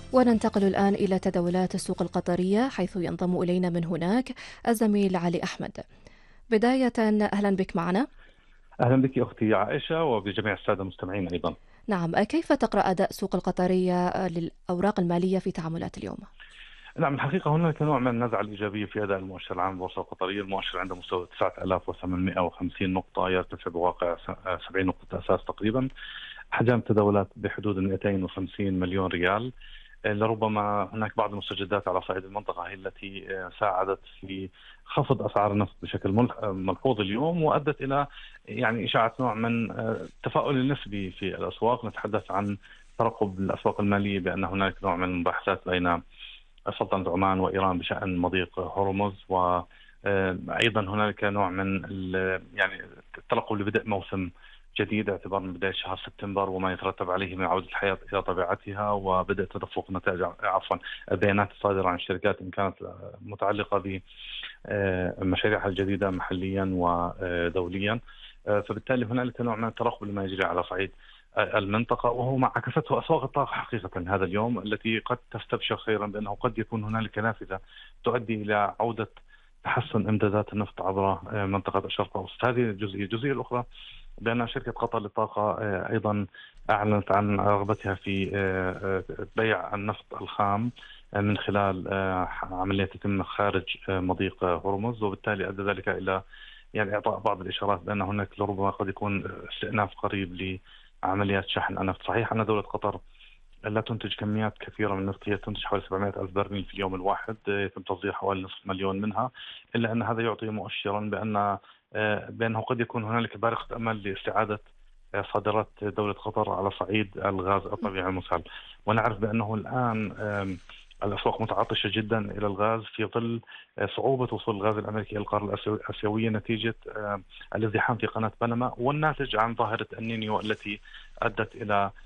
وننتقل الآن إلى تداولات السوق القطرية، حيث ينضم إلينا من هناك الزميل علي أحمد. بداية أهلا بك معنا. أهلا بك أختي عائشة وبجميع السادة المستمعين أيضا. نعم، كيف تقرأ أداء السوق القطرية للأوراق المالية في تعاملات اليوم؟ نعم، الحقيقة هناك نوع من النزعة الإيجابية في أداء المؤشر العام للبورصة القطرية. المؤشر عند مستوى 9850 نقطة، يرتفع بواقع 70 نقطة أساس تقريبا. حجم التداولات بحدود 250 مليون ريال. لربما هناك بعض المستجدات على صعيد المنطقة هي التي ساعدت في خفض أسعار النفط بشكل ملحوظ اليوم، وأدت إلى يعني إشاعة نوع من التفاؤل النسبي في الأسواق. نتحدث عن ترقب الأسواق المالية بأن هناك نوع من المباحثات بين سلطنة عمان وإيران بشأن مضيق هرمز، وأيضا هنالك نوع من يعني الترقب لبدء موسم جديد اعتبار من بداية شهر سبتمبر وما يترتب عليه من عودة الحياة إلى طبيعتها، وبدء تدفق نتائج البيانات الصادرة عن الشركات إن كانت متعلقة بمشاريعها الجديدة محليا ودوليا. فبالتالي هنالك نوع من الترقب لما يجري على صعيد المنطقة، وهو ما عكسته أسواق الطاقة حقيقة هذا اليوم، التي قد تستبشر خيرا بأنه قد يكون هنالك نافذة تؤدي إلى عودة تحسن إمدادات النفط عبر منطقة الشرق الأوسط. هذه الجزئية الأخرى بأن شركة قطر للطاقة أيضا أعلنت عن رغبتها في بيع النفط الخام من خلال عملية تتم خارج مضيق هرمز، وبالتالي أدى ذلك إلى يعني إعطاء بعض الإشارات بأن هناك لربما قد يكون استئناف قريب لعمليات شحن النفط. صحيح أن دولة قطر لا تنتج كميات كثيرة من النفط، هي تنتج حوالي 700 ألف برميل في اليوم الواحد، يتم تصدير حوالي نصف مليون منها، إلا أن هذا يعطي مؤشرا بأنه قد يكون هنالك بارقة أمل لاستعادة صادرات دولة قطر على صعيد الغاز الطبيعي المسال. ونعرف بأنه الآن الأسواق متعطشة جدا إلى الغاز في ظل صعوبة وصول الغاز الأمريكي إلى القارة الآسيوية نتيجة الازدحام في قناة بنما، والناتج عن ظاهرة النينيو التي أدت إلى